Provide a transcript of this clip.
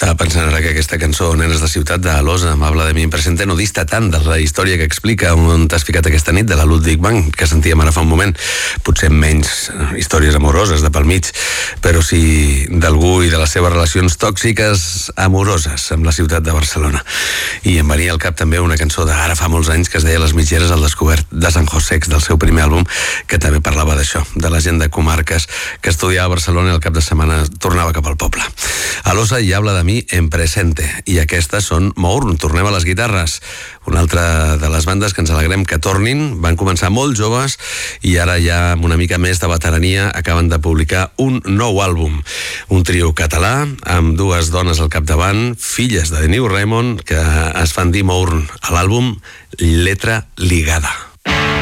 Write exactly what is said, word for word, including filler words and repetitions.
Estava pensant ara que aquesta cançó, Nenes de ciutat, de Alosa, m'habla de mi presente, no dista tant de la història que explica on t'has ficat aquesta nit, de la Ludwig Bank, que sentíem ara fa un moment. Potser menys històries amoroses de pel mig, però sí d'algú i de les seves relacions tòxiques amoroses amb la ciutat de Barcelona. I em venia al cap també una cançó d'ara fa molts anys que es deia Les mitgeres al descobert, de San Josex, del seu primer àlbum, que també parlava d'això, de la gent de comarques que estudiava a Barcelona i al cap de setmana tornava cap al poble. Alosa i habla de mi en presente, i aquestes són Mourn. Tornem a les guitarres, una altra de les bandes que ens alegrem que tornin. Van començar molt joves i ara ja amb una mica més de veterania acaben de publicar un nou àlbum, un trio català amb dues dones al capdavant, filles de Deneu Raymond, que es fan dir Mourn, a l'àlbum Letra Ligada.